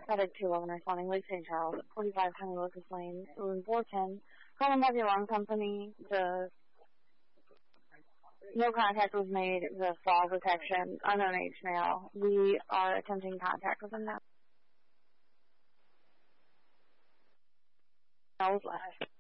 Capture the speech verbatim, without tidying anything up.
Paddock two eleven responding, Lake Saint Charles, forty-five Honey Locust Lane, room four ten. Calling about the alarm company. The no contact was made. The fall detection, unknown H male. We are attempting contact with them now. I was left.